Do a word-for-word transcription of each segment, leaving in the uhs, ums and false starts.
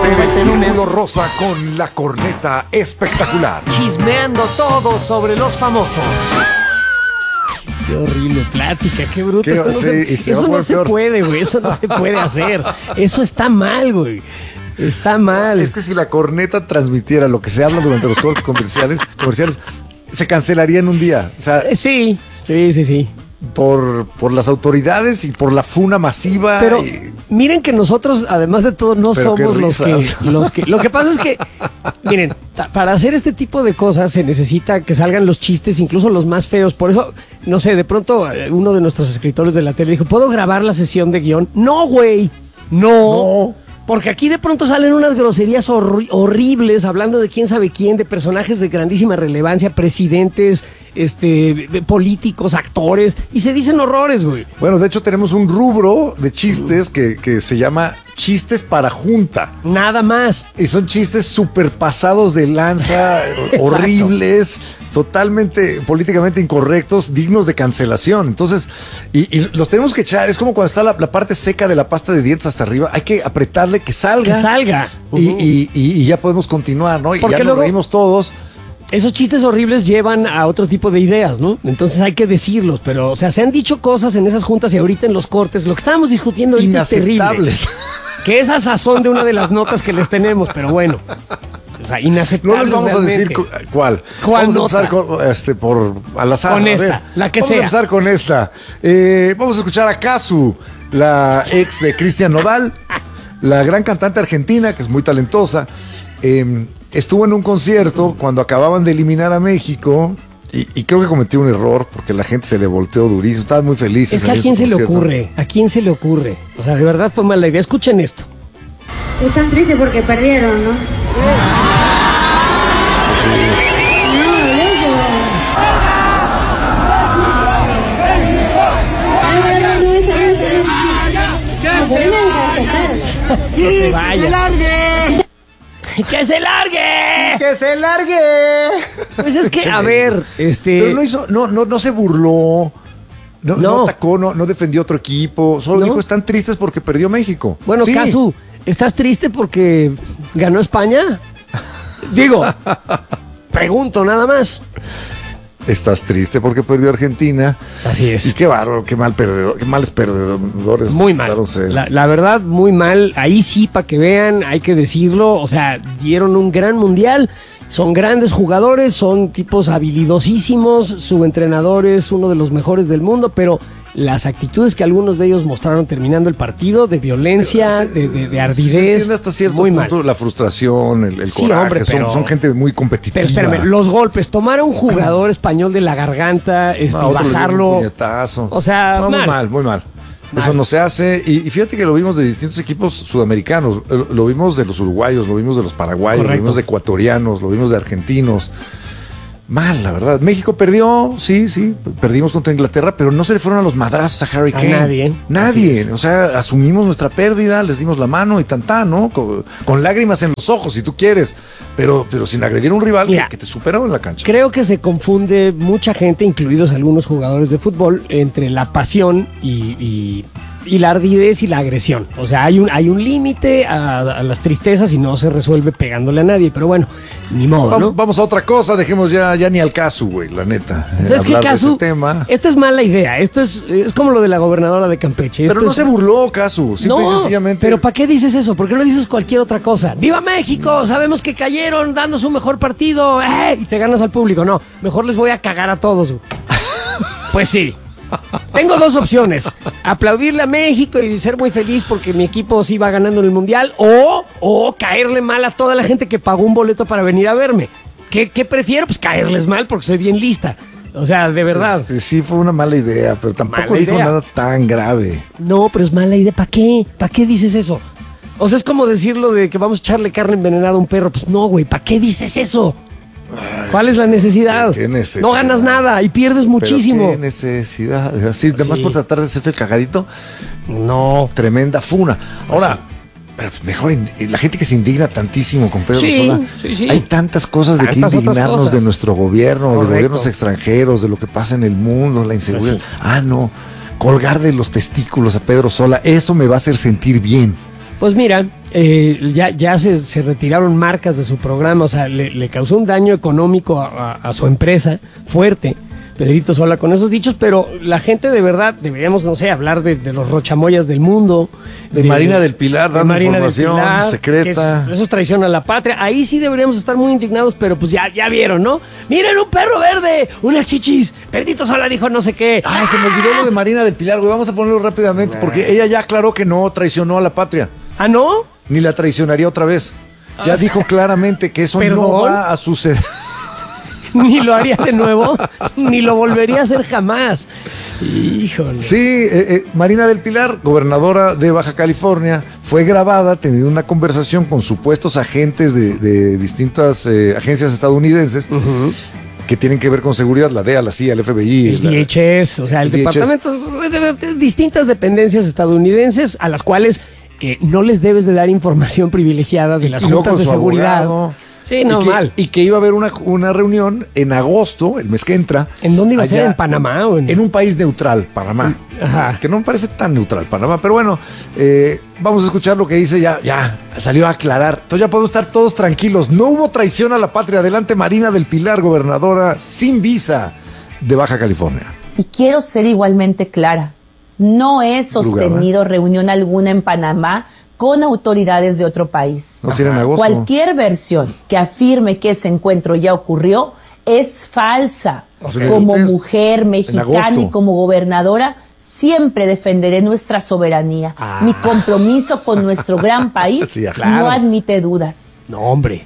El Círculo Rosa con la corneta espectacular. Chismeando todo sobre los famosos. Qué horrible plática, qué bruto. ¿Qué? Eso no, Sí, se, eso no se puede, güey. Eso no se puede hacer. Eso está mal, güey. Está mal. Es que si la corneta transmitiera lo que se habla durante los cortes comerciales, comerciales, se cancelaría en un día. O sea, Eh, Sí, sí, sí, sí. por, por las autoridades y por la funa masiva. Pero y- miren que nosotros, además de todo, no Pero qué somos los que, risas. los que... Lo que pasa es que, miren, ta- para hacer este tipo de cosas se necesita que salgan los chistes, incluso los más feos. Por eso, no sé, de pronto eh, uno de nuestros escritores de la tele dijo, ¿puedo grabar la sesión de guión? No, güey, no. No. Porque aquí de pronto salen unas groserías horri- horribles, hablando de quién sabe quién, de personajes de grandísima relevancia, presidentes, este, de- de políticos, actores, y se dicen horrores, güey. Bueno, de hecho tenemos un rubro de chistes que, que se llama chistes para junta. Nada más. Y son chistes súper pasados de lanza, horribles, totalmente políticamente incorrectos, dignos de cancelación. Entonces, y, y los tenemos que echar. Es como cuando está la, la parte seca de la pasta de dientes hasta arriba. Hay que apretarle que salga. Que salga. Y, y- y- y ya podemos continuar, ¿no? Y Porque ya nos luego- reímos todos. Esos chistes horribles llevan a otro tipo de ideas, ¿no? Entonces hay que decirlos, pero, o sea, se han dicho cosas en esas juntas y ahorita en los cortes, lo que estábamos discutiendo ahorita es terrible. Inaceptables. Que es a sazón de una de las notas que les tenemos, pero bueno. O sea, No inaceptable. les vamos a decir cu- cuál. ¿Cuál Vamos a nota? empezar con, este, por al azar. Con a esta, ver. la que vamos sea. a empezar con esta. Eh, vamos a escuchar a Kazu, la ex de Cristian Nodal, la gran cantante argentina, que es muy talentosa. Eh, estuvo en un concierto cuando acababan de eliminar a México. Y, y creo que cometió un error porque la gente se le volteó durísimo. Estaban muy felices. Es que ahí a en quién su se le concierto. ocurre, a quién se le ocurre. O sea, de verdad fue mala idea. Escuchen esto. Están tristes porque perdieron, ¿no? No, loco. No, no, no, no, eso, no, eso, no, eso. No, pero no vas a aceptar. Que se vaya. ¡Que se largue! ¡Que se largue! Pues es que, a ver, este... Pero no hizo, no, no, no se burló. No, no. No. atacó, no, no defendió otro equipo. Solo No. dijo, están tristes porque perdió México. Bueno, Sí. Casu, ¿estás triste porque ganó España? Digo, pregunto nada más. Estás triste porque perdió Argentina. Así Y es. qué bárbaro, qué mal perdedor, qué males perdedores. Muy mal. resultaron ser. La, la verdad, muy mal. Ahí sí, para que vean, hay que decirlo. O sea, dieron un gran mundial. Son grandes jugadores, son tipos habilidosísimos. Su entrenador es uno de los mejores del mundo, pero las actitudes que algunos de ellos mostraron terminando el partido, de violencia, de, de, de Se ardidez, entiende hasta cierto muy punto mal. la frustración, el, el Sí, coraje. hombre, son, pero- son gente muy competitiva. Pero espérame, los golpes, tomar a un jugador español de la garganta, este, No, a otro le dieron un bajarlo. puñetazo. O sea, No, muy mal. mal, muy mal. Mal. Eso no se hace. Y, y fíjate que lo vimos de distintos equipos sudamericanos. Lo, lo vimos de los uruguayos, lo vimos de los paraguayos, Correcto. lo vimos de ecuatorianos, lo vimos de argentinos. Mal, la verdad. México perdió, sí, sí, perdimos contra Inglaterra, pero no se le fueron a los madrazos a Harry A Kane. nadie. Así Nadie. es. O sea, asumimos nuestra pérdida, les dimos la mano y tantán, ¿no? Con, con lágrimas en los ojos, si tú quieres, pero, pero sin agredir a un rival Mira, que, que te superó en la cancha. Creo que se confunde mucha gente, incluidos algunos jugadores de fútbol, entre la pasión y, y- y la ardidez y la agresión. O sea, hay un, hay un límite a, a las tristezas y no se resuelve pegándole a nadie. Pero bueno, ni modo, Va- ¿no? Vamos a otra cosa, dejemos ya, ya ni al caso, güey, la neta. eh, Entonces, ¿qué hablar de caso? ese tema. Esta es mala idea. Esto es, es como lo de la gobernadora de Campeche. Pero Esto no es- se burló, Casu. Simple y No, sencillamente. pero ¿para qué dices eso? ¿Por qué no dices cualquier otra cosa? ¡Viva México! Sabemos que cayeron dando su mejor partido. ¡Eh! Y te ganas al público. No, mejor les voy a cagar a todos. Pues sí. Tengo dos opciones. Aplaudirle a México y ser muy feliz porque mi equipo sí va ganando en el Mundial. O, o caerle mal a toda la gente que pagó un boleto para venir a verme. ¿Qué, qué prefiero? Pues caerles mal porque soy bien lista. O sea, de verdad. Este, sí, fue una mala idea, pero tampoco Mala dijo idea. nada tan grave. No, pero es mala idea. ¿Para qué? ¿Para qué dices eso? O sea, es como decirlo de que vamos a echarle carne envenenada a un perro. Pues no, güey, ¿para qué dices eso? ¿Cuál es la necesidad? ¿Qué necesidad? No ganas nada y pierdes muchísimo. Pero qué necesidad. Sí, además Sí. por tratar de hacerte el cagadito, No. tremenda funa. Ahora, pero pues mejor in- la gente que se indigna tantísimo con Pedro Sí, Sola. sí, sí. Hay tantas cosas de Tantas que otras indignarnos cosas. de nuestro gobierno, de Correcto. gobiernos extranjeros, de lo que pasa en el mundo, la inseguridad. Pues sí. Ah, no. Colgar de los testículos a Pedro Sola, eso me va a hacer sentir bien. Pues mira, eh, ya, ya se, se retiraron marcas de su programa, o sea, le, le causó un daño económico a, a, a su empresa fuerte, Pedrito Sola, con esos dichos, pero la gente de verdad, deberíamos, no sé, hablar de, de los rochamoyas del mundo. De, de Marina del Pilar, dando Marina información Pilar, secreta. Es, eso es traición a la patria. Ahí sí deberíamos estar muy indignados, pero pues ya, ya vieron, ¿no? ¡Miren, un perro verde! ¡Unas chichis! Pedrito Sola dijo no sé qué. Ah, se me olvidó lo de Marina del Pilar, güey. Vamos a ponerlo rápidamente, porque ella ya aclaró que no traicionó a la patria. ¿Ah, no? Ni la traicionaría otra vez. Ya dijo claramente que eso ¿Perdón? no va a suceder. Ni lo haría de nuevo, ni lo volvería a hacer jamás. Híjole. Sí, eh, eh, Marina del Pilar, gobernadora de Baja California, fue grabada teniendo una conversación con supuestos agentes de, de distintas eh, agencias estadounidenses. Uh-huh. Que tienen que ver con seguridad, la D E A, la C I A, el F B I. El la, D H S, o sea, el, el departamento de, de, de distintas dependencias estadounidenses a las cuales eh, no les debes de dar información privilegiada de las juntas de seguridad. Abogado. Sí, normal. Y, y que iba a haber una, una reunión en agosto, el mes que entra. ¿En dónde iba a ser? ¿En Panamá? O en... en un país neutral, Panamá. Ajá. Que no me parece tan neutral, Panamá. Pero bueno, eh, vamos a escuchar lo que dice ya. Ya salió a aclarar. Entonces ya podemos estar todos tranquilos. No hubo traición a la patria. Adelante, Marina del Pilar, gobernadora sin visa de Baja California. Y quiero ser igualmente clara. No he sostenido Brugada. reunión alguna en Panamá con autoridades de otro país. No, si era en agosto. Cualquier versión que afirme que ese encuentro ya ocurrió es falsa. Okay. Como mujer mexicana y como gobernadora, siempre defenderé nuestra soberanía. Ah. Mi compromiso con nuestro gran país sí, claro. no admite dudas. No, hombre.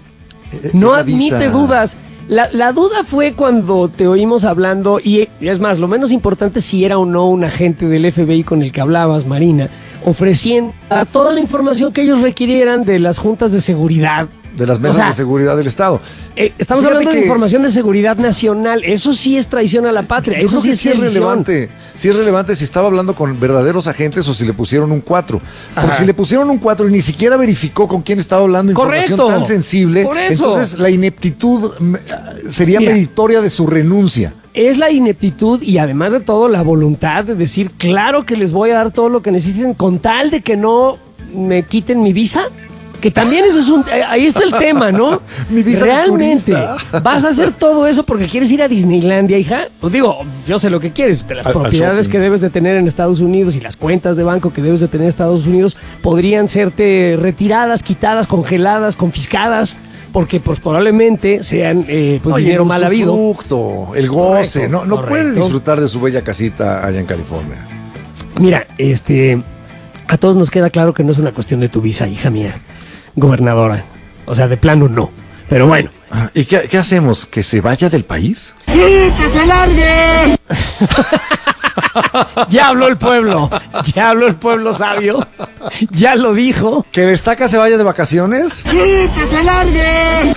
No admite dudas. La, la duda fue cuando te oímos hablando, y es más, lo menos importante si era o no un agente del F B I con el que hablabas, Marina, ofreciendo toda la información que ellos requirieran de las juntas de seguridad. De las mesas o sea, de seguridad del Estado. Eh, estamos Fíjate hablando de información de seguridad nacional. Eso sí es traición a la patria. Eso sí es, sí es relevante. Sí es relevante si estaba hablando con verdaderos agentes o si le pusieron un cuatro. Porque si le pusieron un cuatro y ni siquiera verificó con quién estaba hablando información Correcto. tan sensible, Por eso. entonces la ineptitud sería Mira, meritoria de su renuncia. Es la ineptitud y además de todo la voluntad de decir, claro que les voy a dar todo lo que necesiten con tal de que no me quiten mi visa. Que también ese es un... Ahí está el tema, ¿no? Mi visa Realmente, vas a hacer todo eso porque quieres ir a Disneylandia, hija. Pues digo, yo sé lo que quieres. De las a, propiedades que debes de tener en Estados Unidos y las cuentas de banco que debes de tener en Estados Unidos podrían serte retiradas, quitadas, congeladas, confiscadas. Porque pues probablemente sean eh, pues Oye, dinero mal habido. El goce, correcto, no, no correcto. puede disfrutar de su bella casita allá en California. Mira, este... A todos nos queda claro que no es una cuestión de tu visa, hija mía. Gobernadora, o sea, de plano no, pero bueno. ¿Y qué, qué hacemos? ¿Que se vaya del país? ¡Sí, que se largue! Ya habló el pueblo, ya habló el pueblo sabio, ya lo dijo. ¿Que Destaca se vaya de vacaciones? ¡Sí, que se largue!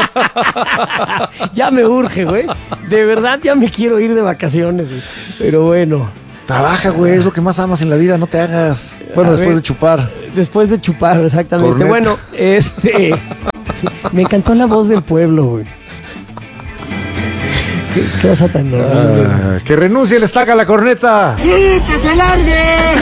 Ya me urge, güey, de verdad ya me quiero ir de vacaciones, güey. Pero bueno. Trabaja, güey, es lo que más amas en la vida, no te hagas. Bueno, a después ver, de chupar. Después de chupar, exactamente. Corneta. Bueno, este... me encantó la voz del pueblo, güey. ¿Qué, qué cosa tan normal, ah, que renuncie el Estaca a la corneta. ¡Sí, que se largue!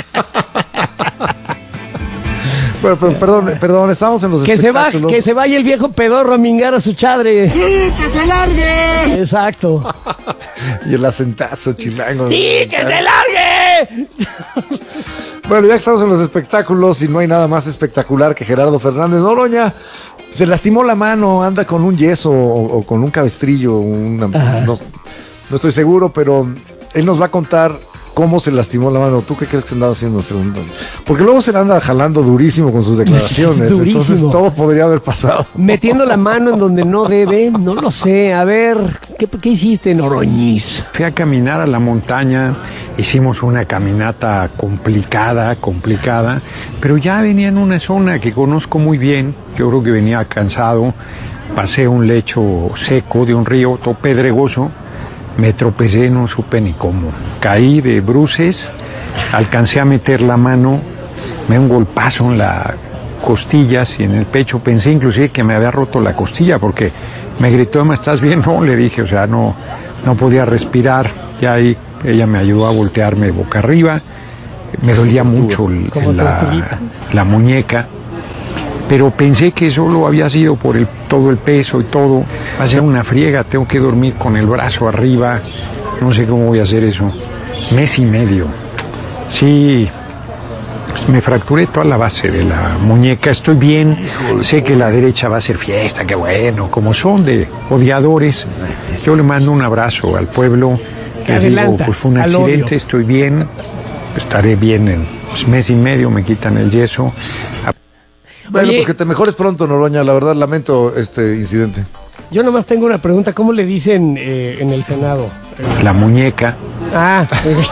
Bueno, pero, perdón, perdón, estamos en los que se va, que se vaya el viejo pedorro a mingar a su chadre. ¡Sí, que se largue! Exacto. Y el acentazo chilango. ¡Sí, que se largue! Bueno, ya estamos en los espectáculos y no hay nada más espectacular que Gerardo Fernández Noroña. Se lastimó la mano, anda con un yeso o, o con un cabestrillo. Una, no, no estoy seguro, pero él nos va a contar cómo se lastimó la mano. ¿Tú qué crees que se andaba haciendo? Porque luego se le anda jalando durísimo con sus declaraciones. Sí, entonces todo podría haber pasado. Metiendo la mano en donde no debe, no lo sé. A ver, ¿qué, qué hiciste, Noroñiz? Fui a caminar a la montaña, hicimos una caminata complicada, complicada, pero ya venía en una zona que conozco muy bien. Yo creo que venía cansado, pasé un lecho seco de un río, todo pedregoso. Me tropecé, no supe ni cómo. Caí de bruces, alcancé a meter la mano, me dio un golpazo en las costillas y en el pecho. Pensé inclusive que me había roto la costilla porque me gritó, ¿me estás bien? No, le dije, o sea, no, no podía respirar. Ya ahí ella me ayudó a voltearme boca arriba. Me dolía mucho el, la, la muñeca. pero pensé que solo había sido por el, todo el peso y todo. Va a ser una friega, tengo que dormir con el brazo arriba, no sé cómo voy a hacer eso. Mes y medio. Sí, me fracturé toda la base de la muñeca, estoy bien, sé que la derecha va a ser fiesta, qué bueno, como son de odiadores. Yo le mando un abrazo al pueblo, les digo, pues fue un accidente, estoy bien, estaré bien en pues, mes y medio, me quitan el yeso. Bueno, Oye, pues que te mejores pronto, Noroña, la verdad lamento este incidente. Yo nomás tengo una pregunta, ¿cómo le dicen eh, en el Senado? La muñeca. Ah,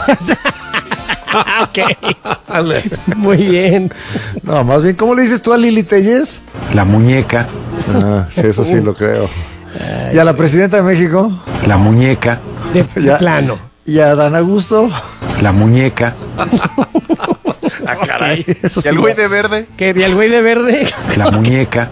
ok. Muy bien. No, más bien, ¿cómo le dices tú a Lili Telles? La muñeca. Ah, sí, eso sí lo creo. ¿Y a la presidenta de México? La muñeca. De ya, plano. ¿Y a Dan Augusto? La muñeca. Ah, caray. Okay. Eso sí. ¿Y al güey de verde? ¿Qué? ¿Y al güey de verde? La muñeca.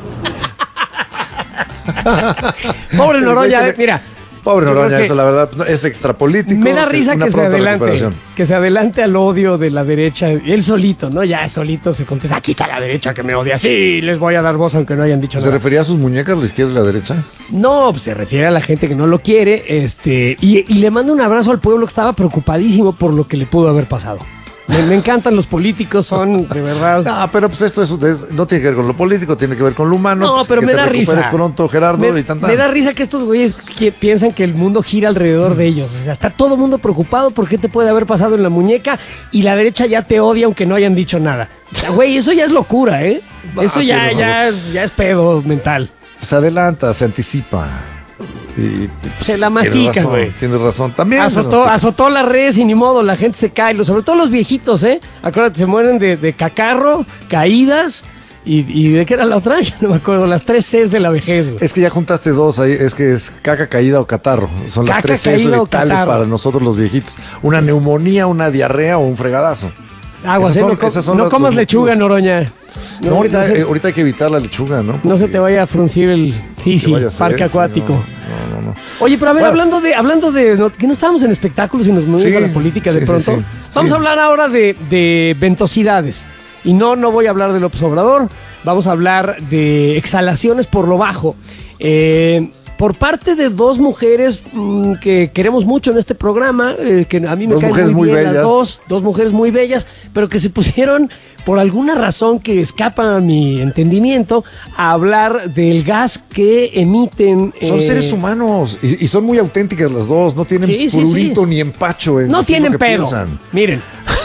Pobre Noroña, eh, mira. Pobre Noroña, eso la verdad es extrapolítico. Me da risa que se adelante, que se adelante al odio de la derecha. Él solito, ¿no? Ya solito se contesta, aquí está la derecha que me odia. Sí, les voy a dar voz aunque no hayan dicho ¿Se nada. ¿Se refería a sus muñecas, la izquierda y la derecha? No, pues se refiere a la gente que no lo quiere. este Y, y le mando un abrazo al pueblo que estaba preocupadísimo por lo que le pudo haber pasado. Me, me encantan los políticos, son de verdad. No, pero pues esto es, es, no tiene que ver con lo político, tiene que ver con lo humano. No, pues, pero que me te da risa. Pronto, Gerardo, me, y tan, tan. me da risa que estos güeyes que piensan que el mundo gira alrededor de ellos. O sea, está todo el mundo preocupado por qué te puede haber pasado en la muñeca y la derecha ya te odia aunque no hayan dicho nada. O sea, güey, eso ya es locura, ¿eh? Eso ya, ya, es, ya es pedo mental. Se adelanta, se anticipa. Y, pues, se la mastica, güey. Tienes razón. También azotó, azotó las redes y ni modo, la gente se cae. Sobre todo los viejitos, ¿eh? Acuérdate, se mueren de, de cacarro, caídas. ¿Y, ¿Y de qué era la otra? Ya no me acuerdo. Las tres Cs de la vejez, güey. Es que ya juntaste dos ahí. Es que es caca, caída o catarro. Son las caca, tres Cs letales para nosotros los viejitos. Una es... neumonía, una diarrea o un fregadazo. Aguas, ¿eh? No, com no comas lechuga, Noroña. No, no, ahorita, no se, eh, ahorita hay que evitar la lechuga, ¿no? Porque no se te vaya a fruncir el sí, sí, parque acuático. No, no, no, no. Oye, pero a ver, bueno, hablando de, hablando de, no, que no estábamos en espectáculos y nos movimos sí, a la política de sí, pronto. Sí, sí, vamos sí. a hablar ahora de, de ventosidades. Y no, no voy a hablar de López Obrador. Vamos a hablar de exhalaciones por lo bajo. Eh... Por parte de dos mujeres mmm, que queremos mucho en este programa, eh, que a mí me dos caen muy, muy bien bellas. las dos, dos mujeres muy bellas, pero que se pusieron, por alguna razón que escapa a mi entendimiento, a hablar del gas que emiten. Son eh... seres humanos y, y son muy auténticas las dos, no tienen sí, prurito sí, sí. ni empacho en no tienen pedo. Piensan. Miren.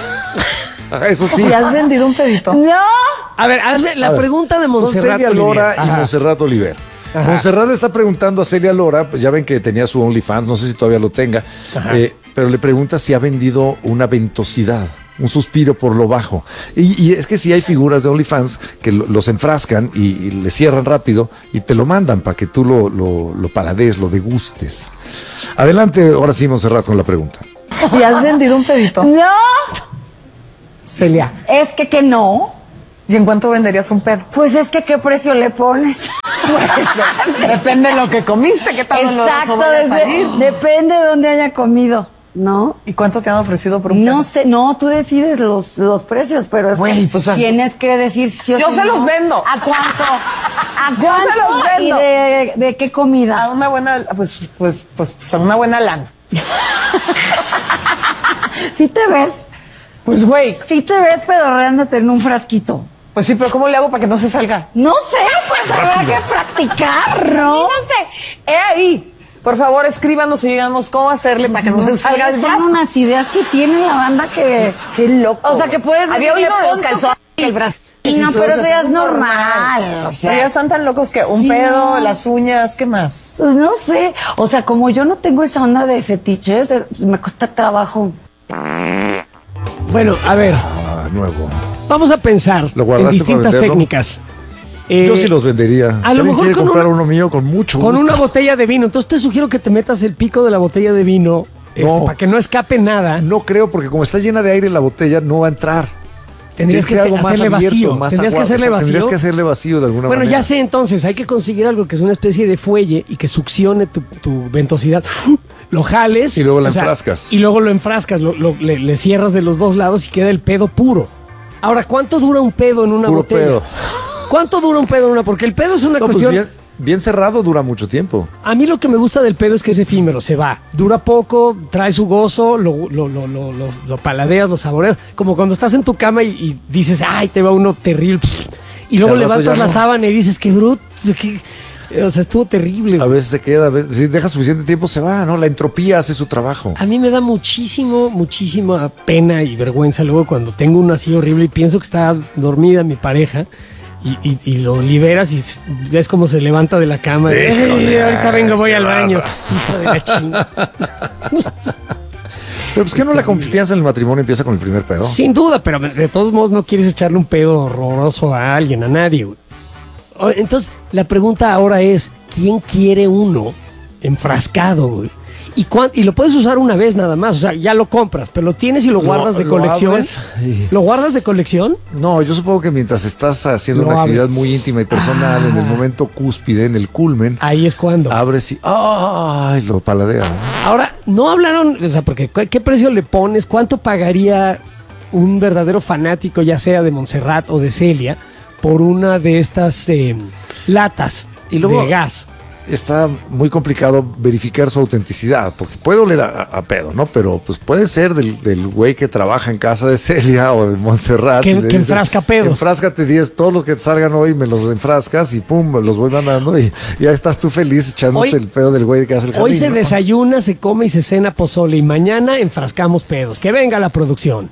Eso sí. ¿Y has vendido un pedito? No. A ver, hazme la a ver, pregunta de Montserrat. Son Celia Lora y Montserrat Oliver. Ajá. Montserrat está preguntando a Celia Lora, ya ven que tenía su OnlyFans, no sé si todavía lo tenga, eh, pero le pregunta si ha vendido una ventosidad, un suspiro por lo bajo. Y, y es que sí hay figuras de OnlyFans que lo, los enfrascan y, y le cierran rápido y te lo mandan para que tú lo, lo, lo parades, lo degustes. Adelante, ahora sí, Montserrat, con la pregunta. ¿Y has vendido un pedito? No. Celia. Es que que no. ¿Y en cuánto venderías un pedo? Pues es que ¿qué precio le pones? Pues, depende de lo que comiste, qué tal. Exacto, desde, depende de dónde haya comido, ¿no? ¿Y cuánto te han ofrecido por un pedo? No sé, no, tú decides los, los precios, pero es Güey, que pues, tienes que decir si yo se no. los vendo. ¿A cuánto? ¿A cuánto? Yo se los vendo. ¿Y de, de qué comida? A una buena, pues, pues, pues, pues a una buena lana. ¿Sí te ves? Pues, güey. Sí te ves pedorreándote en un frasquito. Pues sí, pero ¿cómo le hago para que no se salga? No sé, pues habrá que practicar, ¿no? No sé. He ahí. Por favor, escríbanos y digamos cómo hacerle para que no, no se salga el brazo. Son unas ideas que tiene la banda que... Qué loco. O sea, que puedes... Había oído de los calzones y el brazo. Y no, pero eso ya es normal. normal. O sea, pero ya están tan locos que un sí, pedo, no. las uñas, ¿qué más? Pues no sé. O sea, como yo no tengo esa onda de fetiches, me cuesta trabajo. Bueno, a ver. Ah, nuevo. Vamos a pensar en distintas técnicas. Eh, Yo sí los vendería. A si lo mejor quiere con comprar una, uno mío con mucho con gusto. una botella de vino. Entonces te sugiero que te metas el pico de la botella de vino no, este, para que no escape nada. No creo, porque como está llena de aire la botella, no va a entrar. Tendrías que, que algo hacerle más abierto, vacío. Más Tendrías agua, que hacerle o sea, vacío. Tendrías que hacerle vacío de alguna bueno, manera. Bueno, ya sé, entonces hay que conseguir algo que es una especie de fuelle y que succione tu, tu ventosidad. Lo jales. Y luego lo enfrascas. Sea, y luego lo enfrascas, lo, lo, le, le cierras de los dos lados y queda el pedo puro. Ahora, ¿cuánto dura un pedo en una Puro botella? Pedo. ¿Cuánto dura un pedo en una? Porque el pedo es una No, pues cuestión... bien, bien cerrado dura mucho tiempo. A mí lo que me gusta del pedo es que es efímero, se va. Dura poco, trae su gozo, lo, lo, lo, lo, lo, lo paladeas, lo saboreas. Como cuando estás en tu cama y, y dices, ay, te va uno terrible. Y luego Y al rato levantas ya la no. sábana y dices, qué bruto, qué... O sea, estuvo terrible. A veces se queda, a veces, si deja suficiente tiempo se va, ¿no? La entropía hace su trabajo. A mí me da muchísimo, muchísima pena y vergüenza luego cuando tengo una así horrible y pienso que está dormida mi pareja y, y, y lo liberas y ves cómo se levanta de la cama. Y, "Ay, ahorita vengo, voy al baño. Hijo de la chingada. Pero pues que no la confianza en el matrimonio empieza con el primer pedo. Sin duda, pero de todos modos no quieres echarle un pedo horroroso a alguien, a nadie, güey. O- Entonces, la pregunta ahora es, ¿quién quiere uno enfrascado, güey? ¿Y, cuán- y lo puedes usar una vez nada más, o sea, ya lo compras, pero lo tienes y lo guardas de lo colección. abres y- ¿Lo guardas de colección? No, yo supongo que mientras estás haciendo Lo una actividad abres. muy íntima y personal, Ah. en el momento cúspide, en el culmen, Ahí es cuando. abres y ¡ay! Lo paladea. ¿no? Ahora, no hablaron, o sea, porque ¿cu- ¿qué precio le pones? ¿Cuánto pagaría un verdadero fanático, ya sea de Montserrat o de Celia, por una de estas eh, latas Y luego- de gas? Está muy complicado verificar su autenticidad, porque puede oler a, a pedo, ¿no? Pero pues puede ser del, del güey que trabaja en casa de Celia o de Montserrat. Que- y le que dice, enfrasca pedos. Enfráscate diez, todos los que te salgan hoy me los enfrascas y pum, me los voy mandando y ya estás tú feliz echándote Hoy- el pedo del güey que hace el jardín. Hoy se ¿no? desayuna, se come y se cena pozole y mañana enfrascamos pedos. Que venga la producción.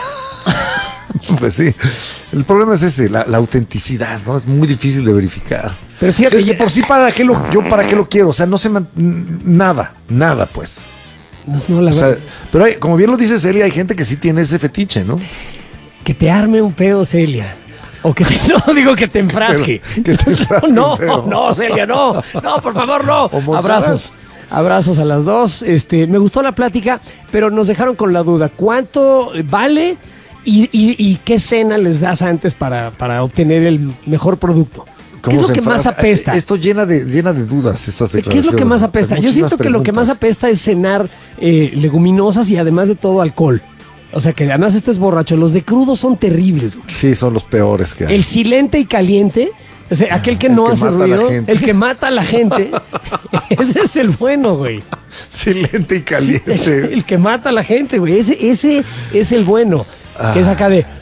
Pues sí, el problema es ese, la, la autenticidad, ¿no? Es muy difícil de verificar. Pero fíjate, De, de ya- por sí, ¿para qué lo, yo para qué lo quiero? O sea, no se man- nada, nada, pues. No, no, la O sea, verdad, pero hay- como bien lo dice Celia, hay gente que sí tiene ese fetiche, ¿no? que te arme un pedo, Celia. O que te, no digo que te enfrasque. Pero, que te enfrasque no, un pedo. no, Celia, no. No, por favor, no. O Montserrat. Abrazos. Abrazos a las dos. Este, me gustó la plática, pero nos dejaron con la duda. ¿Cuánto vale y, y- y qué cena les das antes para, para obtener el mejor producto? ¿Qué es ¿Cómo lo se que más enfrasca? apesta? Esto llena de, llena de dudas, estas ¿Qué declaraciones. es lo que más apesta? Yo Muchísimas siento que lo que más preguntas. apesta es cenar eh, leguminosas y además de todo alcohol. O sea que además este es borracho. Los de crudo son terribles, güey. Sí, son los peores que hay. El silente y caliente, o sea, aquel que El no que hace mata a la ruido, gente. el que mata a la gente, ese es el bueno, güey. Silente y Es caliente. el que mata a la gente, güey. Ese, ese es el bueno. Que es acá de...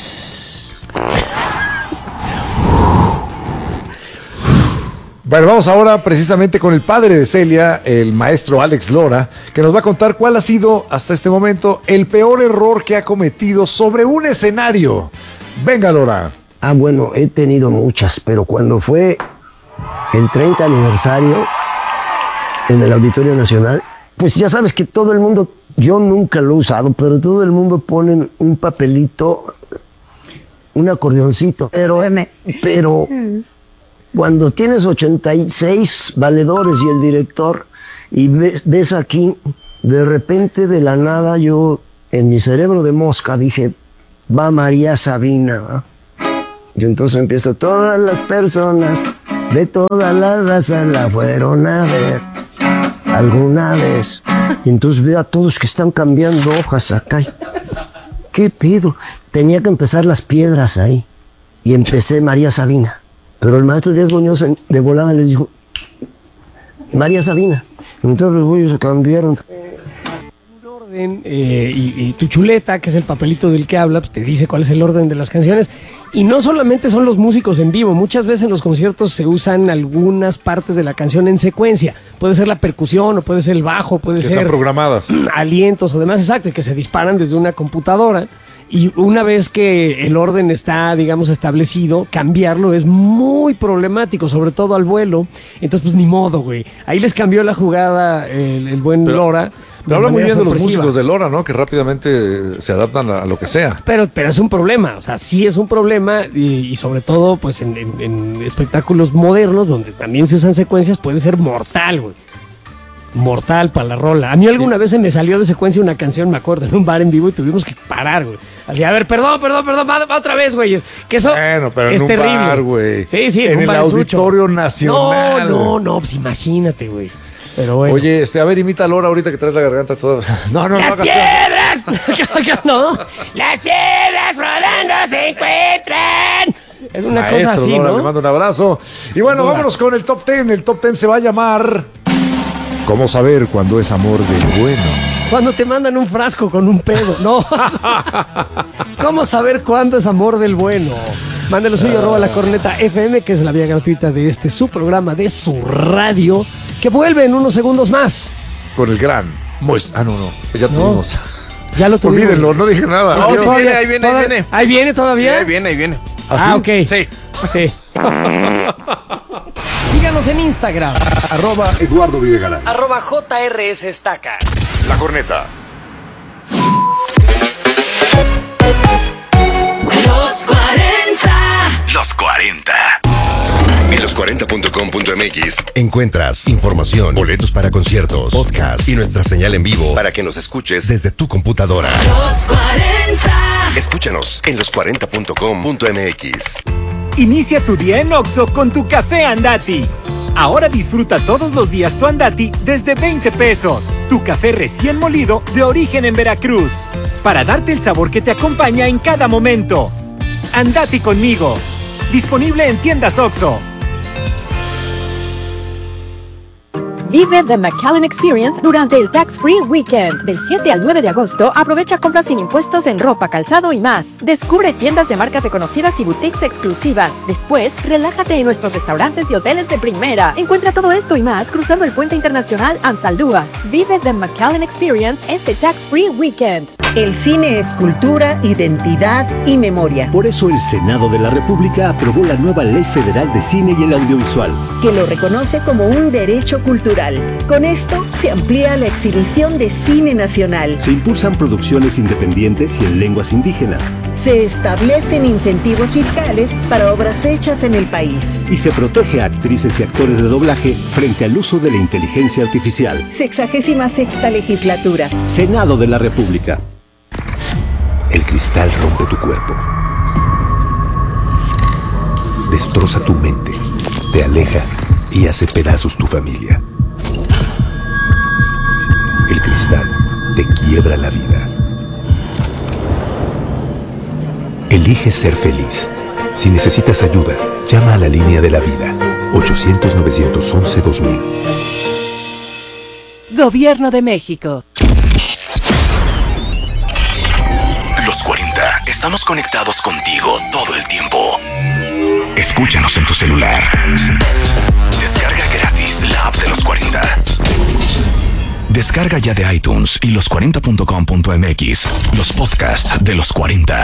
Bueno, vamos ahora precisamente con el padre de Celia, el maestro Alex Lora, que nos va a contar cuál ha sido hasta este momento el peor error que ha cometido sobre un escenario. Venga, Lora. Ah, bueno, he tenido muchas, pero cuando fue el treinta aniversario en el Auditorio Nacional, pues ya sabes que todo el mundo, yo nunca lo he usado, pero todo el mundo pone un papelito, un acordeoncito. Pero, pero cuando tienes ochenta y seis valedores y el director, y ves, ves aquí, de repente de la nada yo, en mi cerebro de mosca, dije, va María Sabina, ¿va? Y entonces empiezo, todas las personas de todas las razas la fueron a ver alguna vez. Y entonces veo a todos que están cambiando hojas acá. ¿Qué pido? Tenía que empezar las piedras ahí. Y empecé María Sabina. Pero el maestro Díaz Muñoz de volada les dijo, María Sabina. Entonces los güeyes se cambiaron. orden eh, y, y tu chuleta, que es el papelito del que habla, pues te dice cuál es el orden de las canciones. Y no solamente son los músicos en vivo, muchas veces en los conciertos se usan algunas partes de la canción en secuencia. Puede ser la percusión, o puede ser el bajo, puede Que ser están programadas. alientos o demás, exacto, y que se disparan desde una computadora. Y una vez que el orden está, digamos, establecido, cambiarlo es muy problemático, sobre todo al vuelo. Entonces, pues ni modo, güey. Ahí les cambió la jugada el, el buen Pero- Lora. Pero habla muy manera bien de los sorpresiva. músicos de Lora, ¿no? Que rápidamente se adaptan a, a lo que sea. Pero, pero es un problema, o sea, sí es un problema y, y sobre todo, pues en, en- en espectáculos modernos donde también se usan secuencias puede ser mortal, güey. Mortal para la rola. A mí alguna vez se me salió de secuencia una canción, me acuerdo, en un bar en vivo y tuvimos que parar, güey. Así, a ver, perdón, perdón, perdón, va, va otra vez, güey. Es que eso Bueno, pero en es un terrible. bar, güey. Sí, sí, En un el bar es sucho. Auditorio Nacional, No, no, güey. no, pues imagínate, güey. Pero bueno. Oye, este, a ver, imita a Lora ahorita que traes la garganta toda. No, no, no. ¡Las hagas- piedras! no, las piedras rodando se encuentran Es una Maestro, cosa así, Lora, ¿no? Le mando un abrazo. Y bueno, Lora. vámonos con el top ten. El top ten se va a llamar ¿Cómo saber cuando es amor del bueno? Cuando te mandan un frasco con un pedo, no. ¿Cómo saber cuándo es amor del bueno? Mándalo suyo, arroba la corneta F M, que es la vía gratuita de este su programa, de su radio, que vuelve en unos segundos más. Con el gran Mois. Ah, no, no. Ya No. tuvimos. Ya lo tuvimos. Olvídenlo, no dije nada. No, Adiós. sí viene, ahí viene, ahí Toda- viene. ¿Ahí viene Sí, todavía? ahí viene, ahí viene. Ah, ok. Sí. Sí. Síganos en Instagram, Arroba Eduardo Videgaray. arroba J R S Estaca. La corneta. Los cuarenta. Los cuarenta. En los cuarenta punto com punto m x encuentras información, boletos para conciertos, podcast y nuestra señal en vivo para que nos escuches desde tu computadora. Los cuarenta. Escúchanos en los cuarenta punto com punto m x. Inicia tu día en Oxxo con tu café Andati. Ahora disfruta todos los días tu Andati desde veinte pesos. Tu café recién molido de origen en Veracruz. Para darte el sabor que te acompaña en cada momento. Andati conmigo. Disponible en tiendas Oxxo. Vive The McAllen Experience durante el Tax Free Weekend. Del siete al nueve de agosto, aprovecha compras sin impuestos en ropa, calzado y más. Descubre tiendas de marcas reconocidas y boutiques exclusivas. Después, relájate en nuestros restaurantes y hoteles de primera. Encuentra todo esto y más cruzando el puente internacional Ansaldúas. Vive The McAllen Experience este Tax Free Weekend. El cine es cultura, identidad y memoria. Por eso el Senado de la República aprobó la nueva Ley Federal de Cine y el Audiovisual, que lo reconoce como un derecho cultural. Con esto se amplía la exhibición de cine nacional. Se impulsan producciones independientes y en lenguas indígenas. Se establecen incentivos fiscales para obras hechas en el país. Y se protege a actrices y actores de doblaje frente al uso de la inteligencia artificial. Sexagésima sexta legislatura. Senado de la República. El cristal rompe tu cuerpo. Destroza tu mente. Te aleja y hace pedazos tu familia. El cristal te quiebra la vida. Elige ser feliz. Si necesitas ayuda, llama a la línea de la vida. ochocientos, novecientos once, dos mil. Gobierno de México. Los cuarenta. Estamos conectados contigo todo el tiempo. Escúchanos en tu celular. Descarga gratis la app de Los cuarenta. Descarga ya de iTunes y los cuarenta punto com punto m x los podcasts de Los cuarenta.